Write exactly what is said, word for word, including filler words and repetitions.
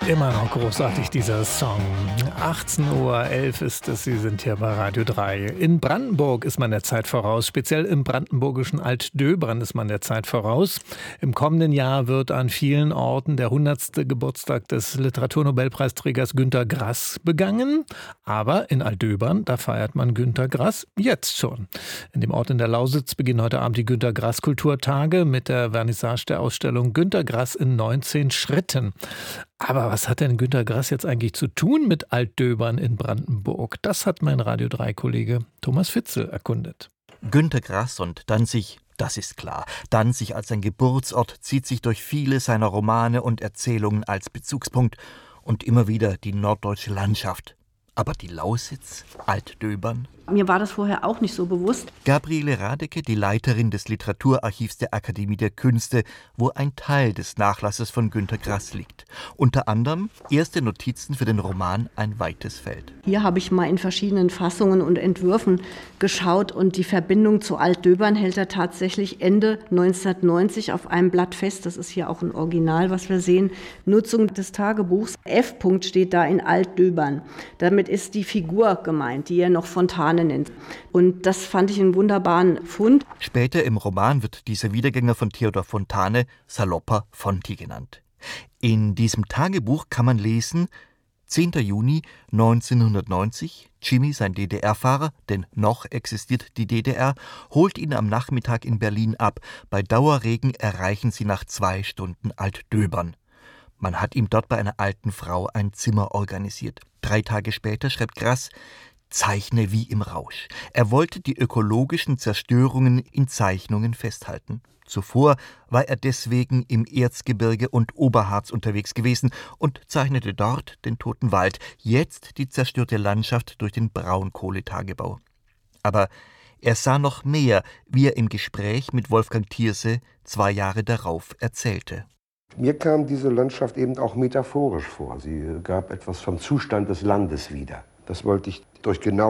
Immer noch großartig, dieser Song. achtzehn Uhr elf ist es, Sie sind hier bei Radio drei. In Brandenburg ist man der Zeit voraus, speziell im brandenburgischen Altdöbern ist man der Zeit voraus. Im kommenden Jahr wird an vielen Orten der hundertste Geburtstag des Literaturnobelpreisträgers Günter Grass begangen. Aber in Altdöbern, da feiert man Günter Grass jetzt schon. In dem Ort in der Lausitz beginnen heute Abend die Günter Grass Kulturtage mit der Vernissage der Ausstellung Günter Grass in neunzehn Schritten. Aber was hat denn Günter Grass jetzt eigentlich zu tun mit Altdöbern in Brandenburg? Das hat mein Radio drei Kollege Thomas Fitzel erkundet. Günter Grass und Danzig, das ist klar. Danzig als sein Geburtsort zieht sich durch viele seiner Romane und Erzählungen als Bezugspunkt und immer wieder die norddeutsche Landschaft. Aber die Lausitz, Altdöbern? Mir war das vorher auch nicht so bewusst. Gabriele Radeke, die Leiterin des Literaturarchivs der Akademie der Künste, wo ein Teil des Nachlasses von Günter Grass liegt. Unter anderem erste Notizen für den Roman Ein weites Feld. Hier habe ich mal in verschiedenen Fassungen und Entwürfen geschaut und die Verbindung zu Altdöbern hält er tatsächlich Ende neunzehnhundertneunzig auf einem Blatt fest. Das ist hier auch ein Original, was wir sehen. Nutzung des Tagebuchs. F. steht da in Altdöbern. Damit ist die Figur gemeint, die er noch Fontane nennt. Und das fand ich einen wunderbaren Fund. Später im Roman wird dieser Wiedergänger von Theodor Fontane Salopper Fonti genannt. In diesem Tagebuch kann man lesen: zehnter Juni neunzehnhundertneunzig, Jimmy, sein D D R-Fahrer, denn noch existiert die D D R, holt ihn am Nachmittag in Berlin ab. Bei Dauerregen erreichen sie nach zwei Stunden Altdöbern. Man hat ihm dort bei einer alten Frau ein Zimmer organisiert. Drei Tage später schreibt Grass: Zeichne wie im Rausch. Er wollte die ökologischen Zerstörungen in Zeichnungen festhalten. Zuvor war er deswegen im Erzgebirge und Oberharz unterwegs gewesen und zeichnete dort den toten Wald, jetzt die zerstörte Landschaft durch den Braunkohletagebau. Aber er sah noch mehr, wie er im Gespräch mit Wolfgang Thierse zwei Jahre darauf erzählte. Mir kam diese Landschaft eben auch metaphorisch vor. Sie gab etwas vom Zustand des Landes wieder. Das wollte ich durch genau